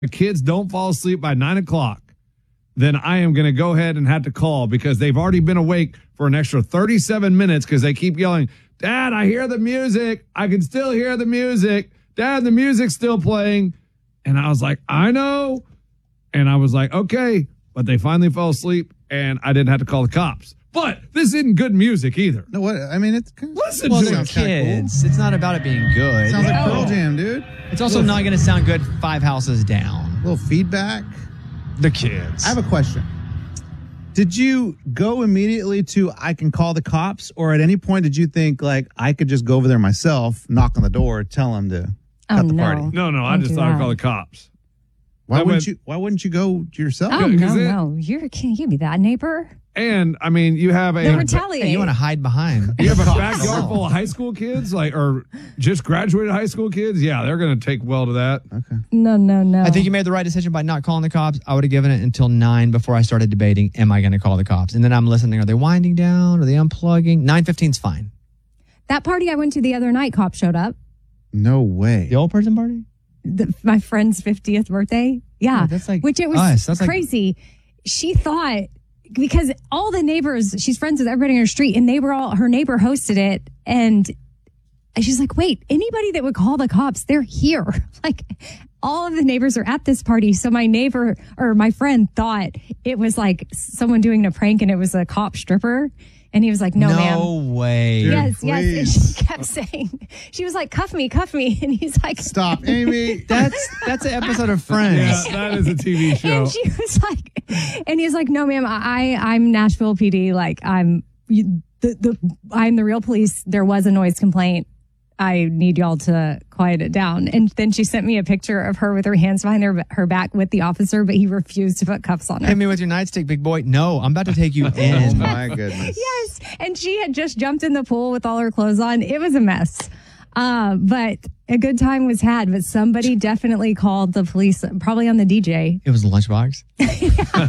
the kids don't fall asleep by 9 o'clock, then I am going to go ahead and have to call because they've already been awake for an extra 37 minutes because they keep yelling, Dad, I hear the music. I can still hear the music. Dad, the music's still playing. And I was like, I know. And I was like, okay. But they finally fell asleep and I didn't have to call the cops. But this isn't good music either. No, what? I mean, it's Listen Well, to they're it. kids. It's not about it being good. Sounds like Pearl Jam, dude. It's also not going to sound good 5 houses down. A little feedback. The kids. I have a question. Did you go immediately to I can call the cops, or at any point did you think like I could just go over there myself, knock on the door, tell them to cut the party? No, I Don't just do thought I'd that. call the cops. Why wouldn't you go yourself? Oh, Because no. You can't be that neighbor. And I mean, you have They'll a retaliate. Hey, you want to hide behind. you have a backyard full of high school kids, like or just graduated high school kids. Yeah, they're going to take well to that. Okay. No. I think you made the right decision by not calling the cops. I would have given it until 9 before I started debating, am I going to call the cops? And then I'm listening. Are they winding down? Are they unplugging? 9:15's fine. that party I went to the other night, cops showed up. No way. The old person party? My friend's 50th birthday. Yeah. Oh, that's like which it was us. That's like- crazy. She thought, because all the neighbors, she's friends with everybody on her street, and they were all, her neighbor hosted it. And she's like, wait, anybody that would call the cops, they're here. Like, all of the neighbors are at this party. So my neighbor or my friend thought it was like someone doing a prank and it was a cop stripper. And he was like, no, ma'am. No way. Dude, Yes. And please. she kept saying, she was like, cuff me. And he's like, Stop, Amy. That's an episode of Friends. Yeah, that is a TV show. and she was like, and he's like, no, ma'am, I'm Nashville PD. Like, I'm the real police. There was a noise complaint. I need y'all to quiet it down. And then she sent me a picture of her with her hands behind her back with the officer, but he refused to put cuffs on her. Hit me with your nightstick, big boy. No, I'm about to take you Oh in. my goodness. Yes. And she had just jumped in the pool with all her clothes on. It was a mess. But a good time was had. But somebody definitely called the police, probably on the DJ. It was a lunchbox.